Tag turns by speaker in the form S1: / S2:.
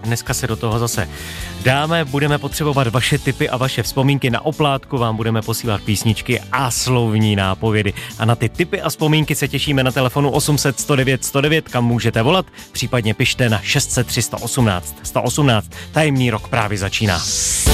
S1: Dneska se do toho zase dáme, budeme potřebovat vaše tipy a vaše vzpomínky. Na oplátku vám budeme posílat písničky a slovní nápovědy. A na ty tipy a vzpomínky se těšíme na telefonu 800 109 109, kam můžete volat, případně pište na 600 318 118. Tajemný rok právě začíná.